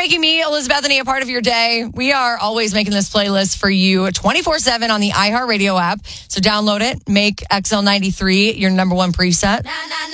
making me, Elizabeth, and a part of your day. We are always making this playlist for you 24/7 on the iHeartRadio app. So download it. Make XL93 your number one preset.